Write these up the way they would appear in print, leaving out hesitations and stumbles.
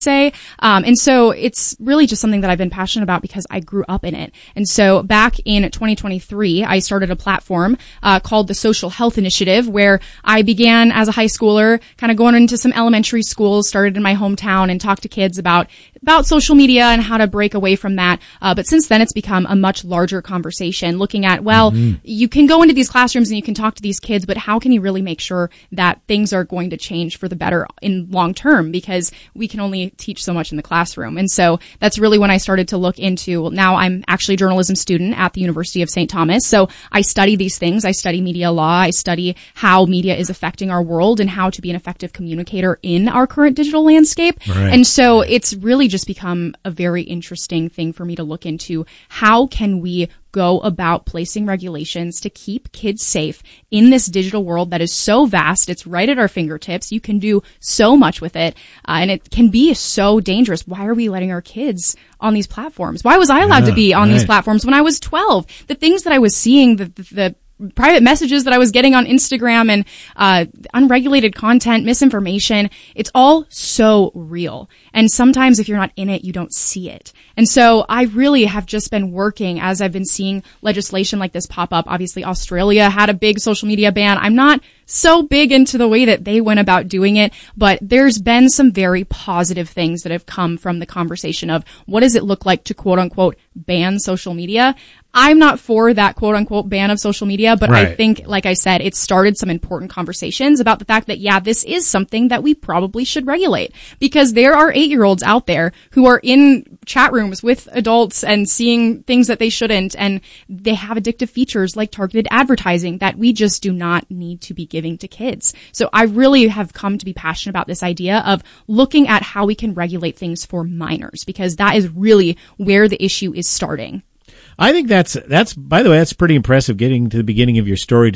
say. And so it's really just something that I've been passionate about because I grew up in it. And so back in 2023, I started a platform called the Social Health Initiative, where I began as a high schooler, kind of going into some elementary schools, started in my hometown and talked to kids about social media and how to break away from that. But since then, it's become a much larger conversation looking at, you can go into these classrooms and you can talk to these kids, but how can you really make sure that things are going to change for the better in long term? Because we can only teach so much in the classroom. And so that's really when I started to look into, now I'm actually a journalism student at the University of St. Thomas. So I study these things. I study media law. I study how media is affecting our world and how to be an effective communicator in our current digital landscape. Right. And so it's really just become a very interesting thing for me to look into. How can we go about placing regulations to keep kids safe in this digital world that is so vast? It's right at our fingertips. You can do so much with it, and it can be so dangerous. Why are we letting our kids on these platforms? Why was I allowed to be on these platforms when I was 12? The things that I was seeing, the private messages that I was getting on Instagram and unregulated content, misinformation, it's all so real. And sometimes if you're not in it, you don't see it. And so I really have just been working as I've been seeing legislation like this pop up. Obviously, Australia had a big social media ban. I'm not so big into the way that they went about doing it, but there's been some very positive things that have come from the conversation of what does it look like to quote unquote ban social media. I'm not for that quote unquote ban of social media, but I think, like I said, it started some important conversations about the fact that, this is something that we probably should regulate, because there are 8-year-olds out there who are in chat rooms with adults and seeing things that they shouldn't, and they have addictive features like targeted advertising that we just do not need to be giving to kids. So I really have come to be passionate about this idea of looking at how we can regulate things for minors, because that is really where the issue is starting. I think that's by the way, that's pretty impressive, getting to the beginning of your story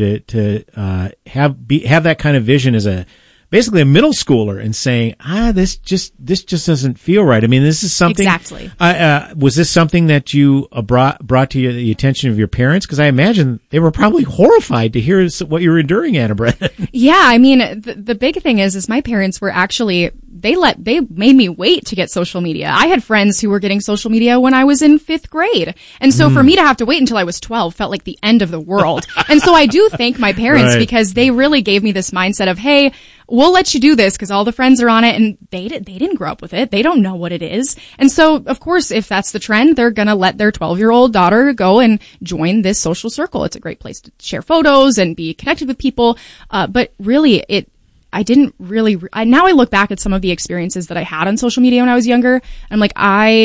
to have that kind of vision as basically a middle schooler and saying, this just doesn't feel right. I mean, this is something. Exactly. Was this something that you brought to the attention of your parents? Because I imagine they were probably horrified to hear what you were enduring, Anna Brennan. Yeah, I mean, the big thing is my parents were actually, they made me wait to get social media. I had friends who were getting social media when I was in 5th grade. And so for me to have to wait until I was 12 felt like the end of the world. And so I do thank my parents because they really gave me this mindset of, hey, we'll let you do this because all the friends are on it, and they didn't grow up with it. They don't know what it is. And so, of course, if that's the trend, they're going to let their 12-year-old daughter go and join this social circle. It's a great place to share photos and be connected with people. But really, I didn't really, now I look back at some of the experiences that I had on social media when I was younger. I'm like,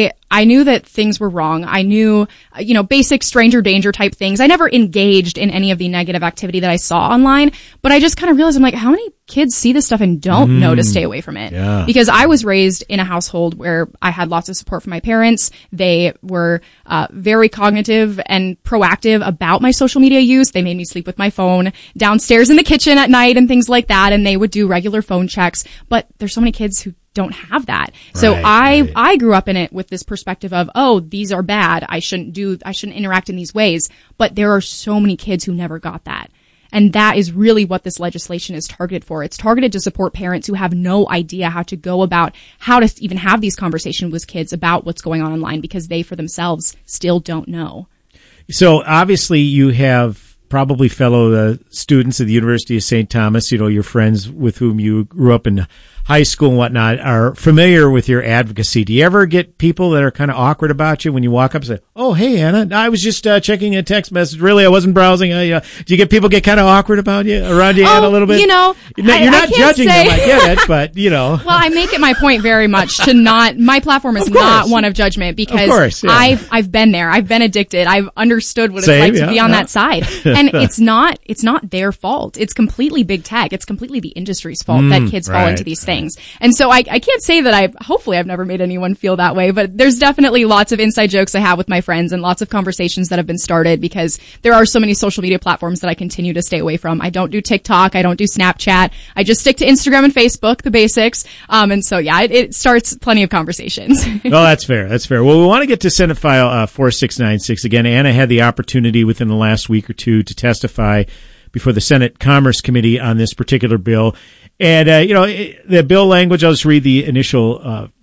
I knew that things were wrong. I knew, basic stranger danger type things. I never engaged in any of the negative activity that I saw online, but I just kind of realized, I'm like, how many kids see this stuff and don't know to stay away from it? Yeah. Because I was raised in a household where I had lots of support from my parents. They were very cognitive and proactive about my social media use. They made me sleep with my phone downstairs in the kitchen at night and things like that, and they would do regular phone checks. But there's so many kids who don't have that. So I grew up in it with this perspective of, these are bad. I shouldn't interact in these ways. But there are so many kids who never got that. And that is really what this legislation is targeted for. It's targeted to support parents who have no idea how to go about how to even have these conversations with kids about what's going on online, because they for themselves still don't know. So obviously you have probably fellow students at the University of St. Thomas, your friends with whom you grew up in high school and whatnot, are familiar with your advocacy. Do you ever get people that are kind of awkward about you when you walk up and say, "Oh, hey, Anna, I was just checking a text message. Really, I wasn't browsing." Do you get people get kind of awkward around you, Anna, a little bit? You're not judging them, I get it, but, Well, I make it my point very much to not, my platform is not one of judgment, because of course, yeah. I've been there. I've been addicted. I've understood what it's like to be on that side. And it's not their fault. It's completely big tech. It's completely the industry's fault that kids fall into these things. And so I can't say that hopefully I've never made anyone feel that way, but there's definitely lots of inside jokes I have with my friends and lots of conversations that have been started, because there are so many social media platforms that I continue to stay away from. I don't do TikTok. I don't do Snapchat. I just stick to Instagram and Facebook, the basics. And so, it starts plenty of conversations. Well, that's fair. That's fair. Well, we want to get to Senate File 4696. Again, Anna had the opportunity within the last week or two to testify before the Senate Commerce Committee on this particular bill. And, the bill language, I'll just read the initial